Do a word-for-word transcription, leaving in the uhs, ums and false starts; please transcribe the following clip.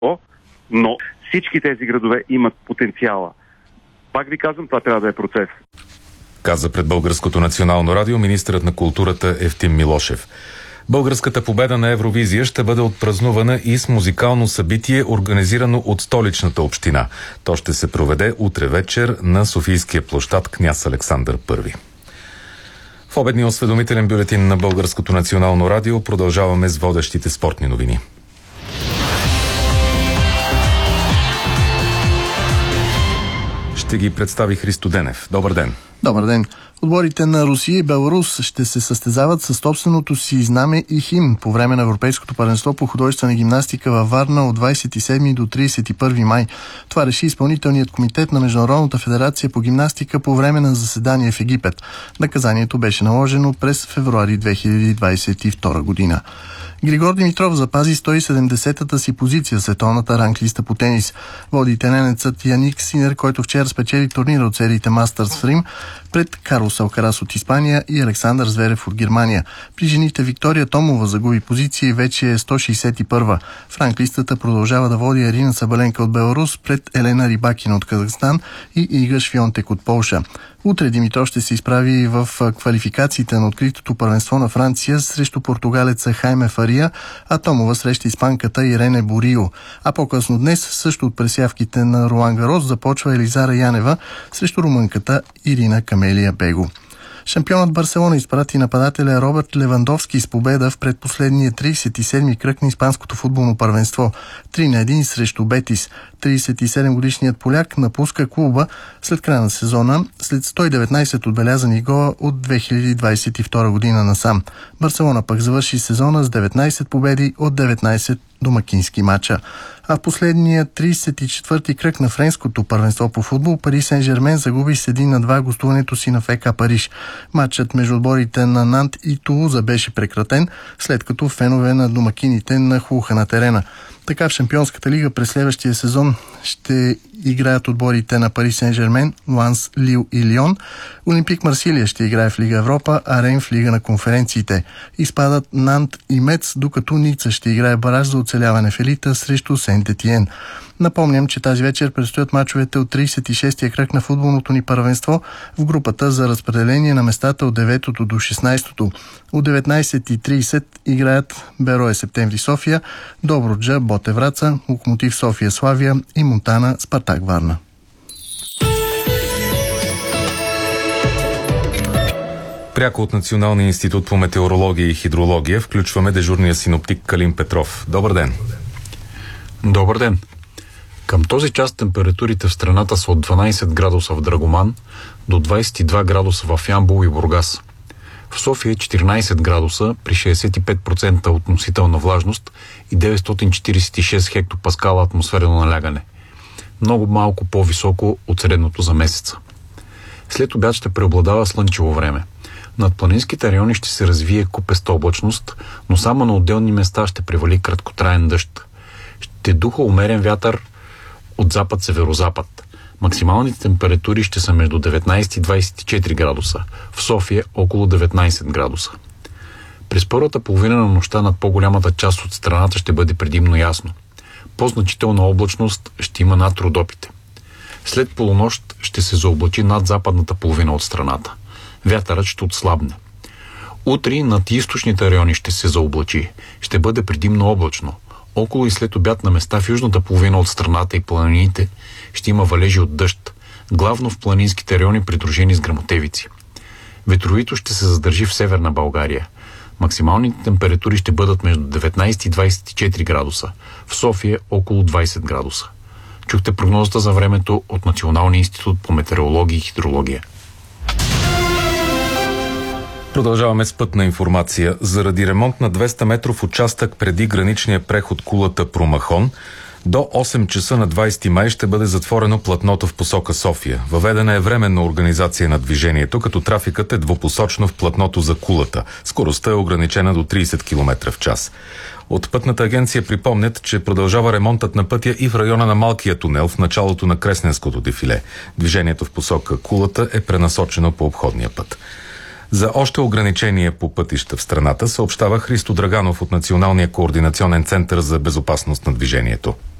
но всички тези градове имат потенциала. Пак ви казвам, това трябва да е процес. Каза пред Българското национално радио министърът на културата Евтим Милошев. Българската победа на Евровизия ще бъде отпразнувана и с музикално събитие, организирано от столичната община. То ще се проведе утре вечер на Софийския площад Княз Александър Първи. В обедния осведомителен бюлетин на Българското национално радио продължаваме с водещите спортни новини. Ще ги представи Христо Денев. Добър ден! Добър ден! Отборите на Русия и Беларус ще се състезават със собственото си знаме и химн по време на Европейското първенство по художествена гимнастика във Варна от двадесет и седми до тридесет и първи май. Това реши изпълнителният комитет на Международната федерация по гимнастика по време на заседание в Египет. Наказанието беше наложено през февруари две хиляди двадесет и втора година. Григор Димитров запази сто и седемдесетата си позиция в световната ранглиста по тенис. Води тененецът Яник Синер, който вчера спечели турнира от сериите Мастърс в Рим пред Карлос Алкарас от Испания и Александър Зверев от Германия. При жените Виктория Томова загуби позиция и вече е сто шейсет и първа. В ранглистата продължава да води Арина Сабаленка от Беларус пред Елена Рибакина от Казахстан и Ига Швионтек от Полша. Утре Димитров ще се изправи в квалификациите на откритото първенство на Франция срещу португалеца Хайме Фария, а Томова среща испанката Ирене Борио. А по-късно днес, също от пресявките на Ролан Гарос, започва Елизара Янева срещу румънката Ирина Камелия Бего. Шампионът Барселона изпрати нападателя Робърт Левандовски с победа в предпоследния тридесет и седми кръг на испанското футболно първенство. три на едно срещу Бетис. тридесет и седем годишният поляк напуска клуба след края на сезона, след сто и деветнадесет отбелязани гола от две хиляди двадесет и втора година насам. Барселона пък завърши сезона с деветнадесет победи от деветнадесет домакински мача. А в последния тридесет и четвърти кръг на френското първенство по футбол Пари Сен-Жермен загуби с един на два гостуването си на ФК Париж. Матчът между отборите на Нант и Тулуза беше прекратен, след като фенове на домакините нахлуха на терена. Така в Шампионската лига през следващия сезон ще играят отборите на Пари Сен-Жермен, Ланс, Лил и Лион. Олимпик Марсилия ще играе в Лига Европа, а Рейн в Лига на конференциите. Изпадат Нант и Мец, докато Ница ще играе бараж за оцеляване в елита срещу Сент-Етиен. Напомням, че тази вечер предстоят мачовете от тридесет и шестия кръг на футболното ни първенство в групата за разпределение на местата от деветото до шестнадесето. От деветнадесет и тридесет играят Берое Септември София, Добруджа Ботев Враца, Локомотив София Славия и Монтана Спартак Варна. Пряко от Националния институт по метеорология и хидрология включваме дежурния синоптик Калин Петров. Добър ден! Добър ден! Към този час температурите в страната са от дванадесет градуса в Драгоман до двадесет и два градуса в Ямбол и Бургас. В София четиринадесет градуса при шейсет и пет процента относителна влажност и деветстотин четиридесет и шест хектопаскала атмосферно налягане. Много малко по-високо от средното за месеца. След обяд ще преобладава слънчево време. Над планинските райони ще се развие купеста облачност, но само на отделни места ще превали краткотраен дъжд. Ще духа умерен вятър от запад-северозапад. Максималните температури ще са между деветнадесет и двадесет и четири градуса. В София около деветнадесет градуса. През първата половина на нощта над по-голямата част от страната ще бъде предимно ясно. По-значителна облачност ще има над Родопите. След полунощ ще се заоблачи над западната половина от страната. Вятърът ще отслабне. Утре над източните райони ще се заоблачи. Ще бъде предимно облачно. Около и след обяд на места в южната половина от страната и планините ще има валежи от дъжд, главно в планинските райони, придружени с гръмотевици. Ветровито ще се задържи в северна България. Максималните температури ще бъдат между деветнадесет и двадесет и четири градуса. В София около двадесет градуса. Чухте прогнозата за времето от Националния институт по метеорология и хидрология. Продължаваме с пътна информация. Заради ремонт на двеста метров участък преди граничния преход Кулата Промахон, до осем часа на двадесети май ще бъде затворено платното в посока София. Въведена е временна организация на движението, като трафикът е двупосочно в платното за Кулата. Скоростта е ограничена до тридесет километра в час. От Пътната агенция припомнят, че продължава ремонтът на пътя и в района на Малкия тунел в началото на Кресненското дефиле. Движението в посока Кулата е пренасочено по обходния път. За още ограничение по пътища в страната съобщава Христо Драганов от Националния координационен център за безопасност на движението.